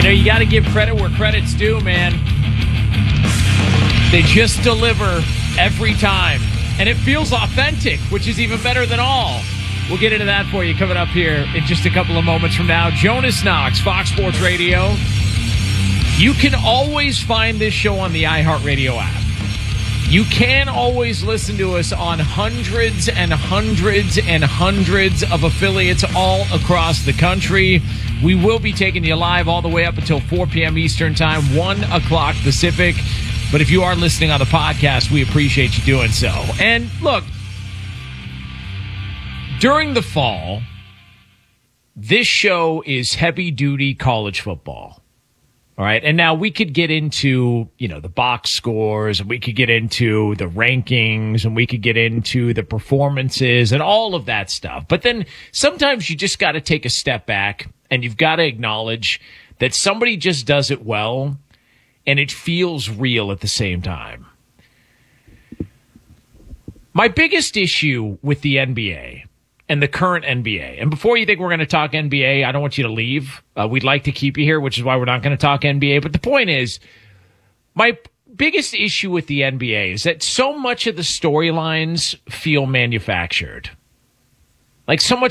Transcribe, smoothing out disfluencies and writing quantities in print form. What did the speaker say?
You got to give credit where credit's due, man. They just deliver every time. And it feels authentic, which is even better than all. We'll get into that for you coming up here in just a couple of moments from now. Jonas Knox, Fox Sports Radio. You can always find this show on the iHeartRadio app. You can always listen to us on hundreds and hundreds and hundreds of affiliates all across the country. We will be taking you live all the way up until 4 p.m. Eastern Time, 1 o'clock Pacific. But if you are listening on the podcast, we appreciate you doing so. And look, during the fall, this show is heavy-duty college football. All right. And now we could get into, the box scores, and we could get into the rankings, and we could get into the performances and all of that stuff. But then sometimes you just got to take a step back and you've got to acknowledge that somebody just does it well and it feels real at the same time. My biggest issue with the NBA and the current NBA. And before you think we're going to talk NBA, I don't want you to leave. We'd like to keep you here, which is why we're not going to talk NBA. But the point is, my biggest issue with the NBA is that so much of the storylines feel manufactured. Like so much